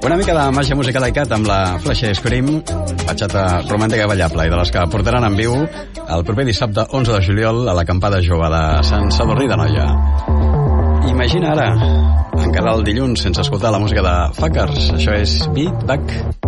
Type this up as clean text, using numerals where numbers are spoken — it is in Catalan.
Una mica de màgia musical iCat amb la Flash Scream, batxata romàntica i ballable, i de les que portaran en viu el proper dissabte 11 de juliol a l'acampada jove de Sant Sadurní d'Anoia. Imagina ara encara el dilluns sense escoltar la música de Fuckers. Això és Beat Back.